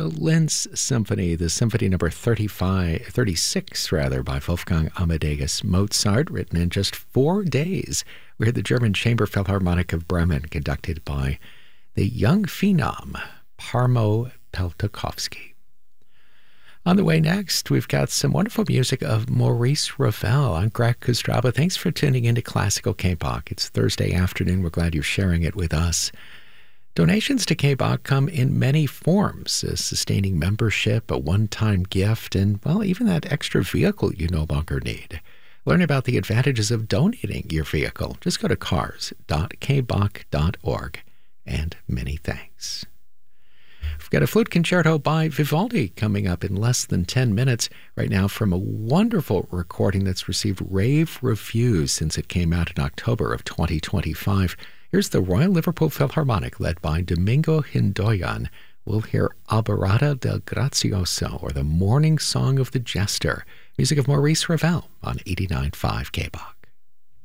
the Linz Symphony, the Symphony number 36 by Wolfgang Amadeus Mozart, written in just 4 days. We heard the German Chamber Philharmonic of Bremen, conducted by the young phenom, Parmo Peltokovsky. On the way next, we've got some wonderful music of Maurice Ravel. I'm Greg Kostraba. Thanks for tuning into Classical K-Bach. It's Thursday afternoon. We're glad you're sharing it with us. Donations to K-Bach come in many forms: a sustaining membership, a one-time gift, and, well, even that extra vehicle you no longer need. Learn about the advantages of donating your vehicle. Just go to cars.kbach.org. And many thanks. We've got a flute concerto by Vivaldi coming up in less than 10 minutes right now from a wonderful recording that's received rave reviews since it came out in October of 2025. Here's the Royal Liverpool Philharmonic led by Domingo Hindoyan. We'll hear Alborada del Grazioso, or the Morning Song of the Jester, music of Maurice Ravel on 89.5 K-Bach.